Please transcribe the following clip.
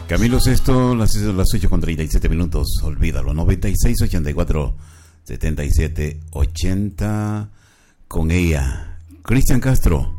Camilo Sesto, las 8:37. Olvídalo. 96 84 77 80. Con ella, Cristian Castro.